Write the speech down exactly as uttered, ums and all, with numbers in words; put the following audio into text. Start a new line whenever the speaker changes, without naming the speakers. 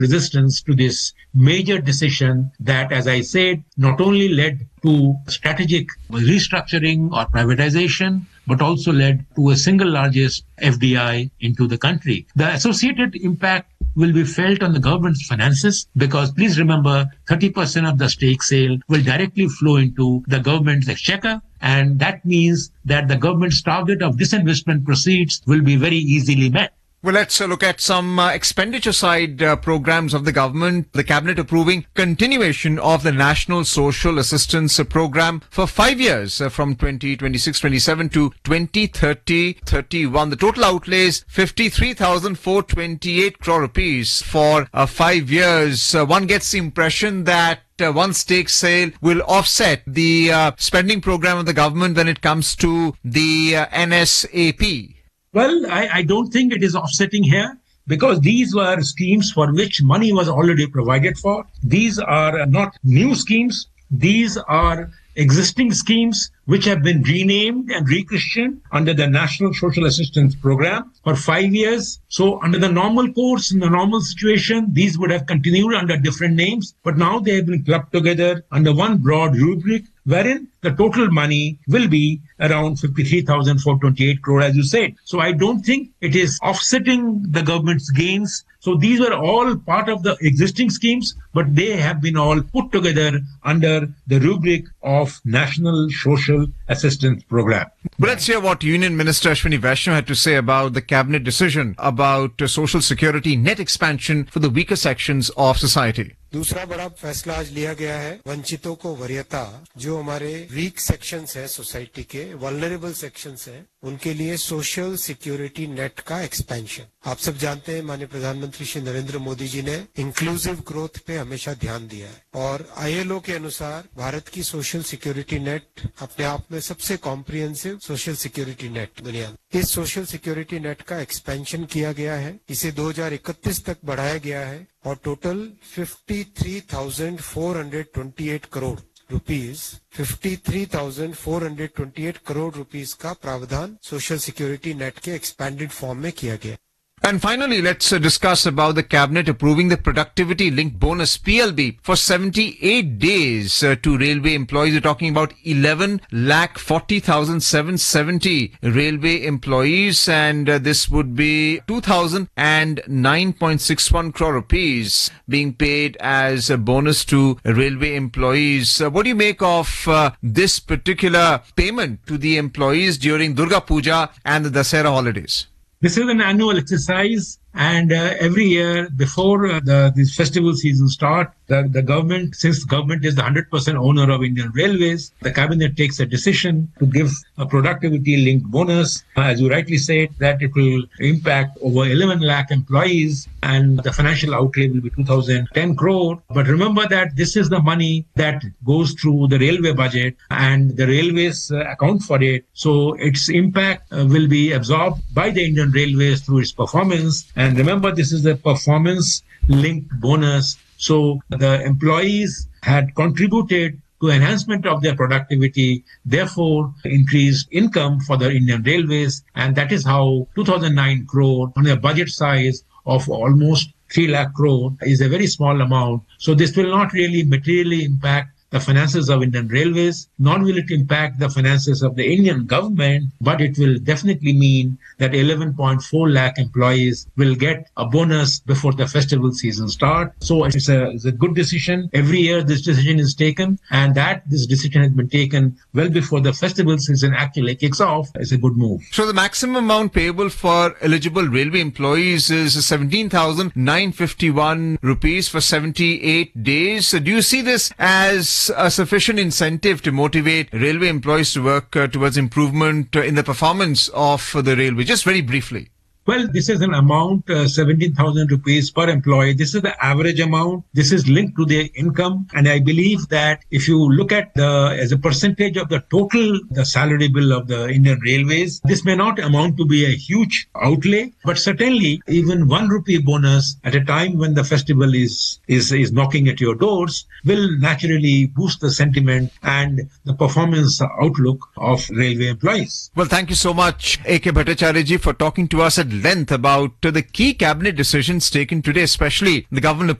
resistance to this major decision that, as I said, not only led to strategic restructuring or privatization, but also led to a single largest F D I into the country. The associated impact will be felt on the government's finances because please remember thirty percent of the stake sale will directly flow into the government's exchequer, and that means that the government's target of disinvestment proceeds will be very easily met.
Well, let's uh, look at some uh, expenditure side uh, programs of the government. The cabinet approving continuation of the National Social Assistance uh, Program for five years uh, from twenty twenty-six twenty-seven to twenty thirty thirty-one. The total outlays fifty-three thousand four hundred twenty-eight crore rupees for uh, five years. Uh, one gets the impression that Uh, one stake sale will offset the uh, spending program of the government when it comes to the uh, N S A P.
Well, I, I don't think it is offsetting here because these were schemes for which money was already provided for. These are not new schemes. These are existing schemes which have been renamed and rechristened under the National Social Assistance Program for five years. So under the normal course, in the normal situation, these would have continued under different names, but now they have been clubbed together under one broad rubric wherein the total money will be around fifty-three thousand four hundred twenty-eight crore, as you said. So I don't think it is offsetting the government's gains. So these were all part of the existing schemes, but they have been all put together under the rubric of National Social Assistance Program.
But let's hear what Union Minister Ashwini Vaishnaw had to say about the cabinet decision about uh, social security net expansion for the weaker sections of society.
दूसरा बड़ा फैसला आज लिया गया है वंचितों को वरीयता, जो हमारे वीक सेक्शंस हैं सोसाइटी के, वल्नरेबल सेक्शंस हैं, उनके लिए सोशल सिक्योरिटी नेट का एक्सपेंशन। आप सब जानते हैं माननीय प्रधानमंत्री श्री नरेंद्र मोदी जी ने इंक्लूसिव ग्रोथ पे हमेशा ध्यान दिया है और आई एल ओ के अनुसार भारत की सोशल सिक्योरिटी नेट अपने आप में सबसे कॉम्प्रिहेंसिव सोशल सिक्योरिटी नेट दुनिया में। इस सोशल सिक्योरिटी नेट का एक्सपेंशन किया गया है, इसे दो हजार इकतीस तक बढ़ाया गया है और total fifty-three thousand four hundred twenty eight crore rupees fifty-three thousand four hundred twenty eight crore rupees का प्रावधान सोशल सिक्योरिटी नेट के एक्सपैंडेड फॉर्म में किया गया।
And finally, let's uh, discuss about the cabinet approving the productivity linked bonus P L B for seventy-eight days uh, to railway employees. We're talking about eleven lakh forty thousand seven hundred seventy railway employees, and uh, this would be two thousand nine point six one crore rupees being paid as a bonus to railway employees. Uh, what do you make of uh, this particular payment to the employees during Durga Puja and the Dussehra holidays?
This is an annual exercise, and uh, every year before uh, the, the festival season start, the, the government, since government is the one hundred percent owner of Indian Railways, the cabinet takes a decision to give a productivity-linked bonus. Uh, as you rightly said, that it will impact over eleven lakh employees, and the financial outlay will be two thousand ten crore. But remember that this is the money that goes through the railway budget, and the railways uh, account for it. So its impact uh, will be absorbed by the Indian Railways through its performance. And remember, this is a performance-linked bonus. So the employees had contributed to enhancement of their productivity, therefore increased income for the Indian Railways. And that is how two thousand nine crore on a budget size of almost three lakh crore is a very small amount. So this will not really materially impact the finances of Indian Railways, nor will it impact the finances of the Indian government, but it will definitely mean that eleven point four lakh employees will get a bonus before the festival season start. So it's a, it's a good decision. Every year this decision is taken, and that this decision has been taken well before the festival season actually kicks off is a good move.
So the maximum amount payable for eligible railway employees is seventeen thousand nine hundred fifty-one rupees for seventy-eight days. So do you see this as a sufficient incentive to motivate railway employees to work uh, towards improvement uh, in the performance of uh, the railway? Just very briefly.
Well, this is an amount, uh, seventeen thousand rupees per employee. This is the average amount. This is linked to their income. And I believe that if you look at the, as a percentage of the total, the salary bill of the Indian Railways, this may not amount to be a huge outlay, but certainly even one rupee bonus at a time when the festival is, is, is knocking at your doors will naturally boost the sentiment and the performance outlook of railway employees.
Well, thank you so much, A K Bhattacharya ji, for talking to us at length about uh, the key cabinet decisions taken today, especially the government